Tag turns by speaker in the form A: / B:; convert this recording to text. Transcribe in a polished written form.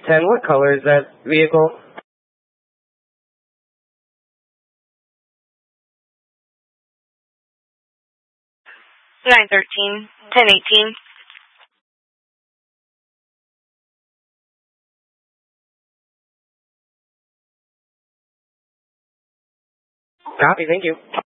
A: 10, what color is that vehicle?
B: 913, 1018.
A: Copy, thank you.